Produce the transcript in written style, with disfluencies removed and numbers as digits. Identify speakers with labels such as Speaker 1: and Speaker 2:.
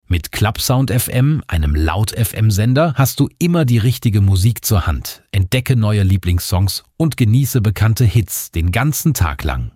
Speaker 1: Mit Clubsound FM, einem Laut-FM-Sender, hast du immer die richtige Musik zur Hand. Entdecke neue Lieblingssongs und genieße bekannte Hits den ganzen Tag lang.